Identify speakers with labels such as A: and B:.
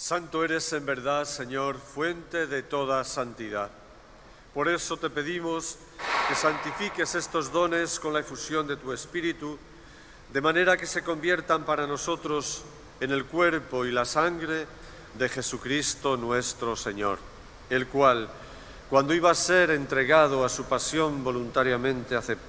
A: Santo eres en verdad, Señor, fuente de toda santidad. Por eso te pedimos que santifiques estos dones con la efusión de tu Espíritu, de manera que se conviertan para nosotros en el cuerpo y la sangre de Jesucristo nuestro Señor, el cual, cuando iba a ser entregado a su pasión voluntariamente aceptó